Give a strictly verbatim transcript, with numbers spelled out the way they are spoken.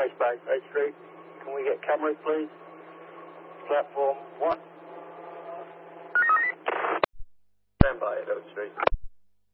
Nice by Oak Street. Can we get cameras, please? Platform one. Stand by at Oak Street.